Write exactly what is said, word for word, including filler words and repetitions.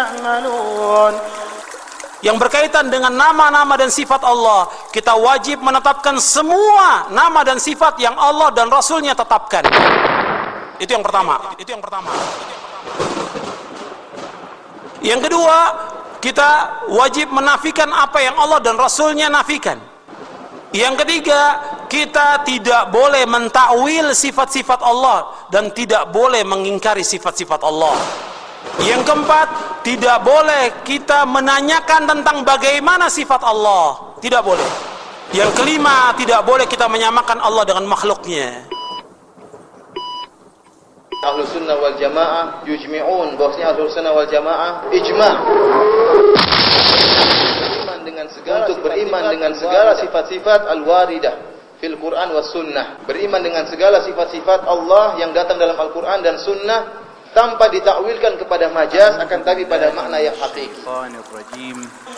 يعملون. Yang berkaitan dengan nama-nama dan sifat Allah, kita wajib menetapkan semua nama dan sifat yang Allah dan Rasulnya tetapkan. Itu yang pertama. Itu yang pertama. Yang kedua, kita wajib menafikan apa yang Allah dan Rasulnya nafikan. Yang ketiga, kita tidak boleh mentakwil sifat-sifat Allah dan tidak boleh mengingkari sifat-sifat Allah. Yang keempat, tidak boleh kita menanyakan tentang bagaimana sifat Allah. Tidak boleh. Yang kelima, tidak boleh kita menyamakan Allah dengan makhluknya. Ahlus sunnah wal jamaah yujmi'un, bahwasanya ahlus sunnah wal jamaah ijma' beriman dengan segala untuk beriman dengan segala sifat-sifat al-waridah fil Quran was sunnah, beriman dengan segala sifat-sifat Allah yang datang dalam Al-Quran dan sunnah tanpa ditakwilkan kepada majaz, akan tapi pada makna yang hakiki.